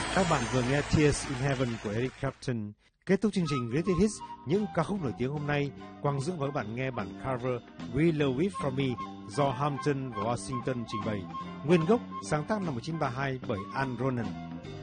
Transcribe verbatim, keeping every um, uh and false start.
Các bạn vừa nghe Tears in Heaven của Eric Clapton. Kết thúc chương trình Greatest Hits, những ca khúc nổi tiếng hôm nay, Quang Dũng và các bạn nghe bản cover We Love It For Me do Hampton và Washington trình bày. Nguyên gốc sáng tác năm một nghìn chín trăm ba mươi hai bởi Al Ronan.